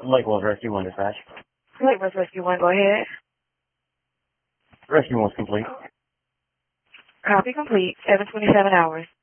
Lakewell Rescue 1 dispatch. Lakewell Rescue 1, go ahead. Rescue 1's complete. Copy complete. 7:27 hours.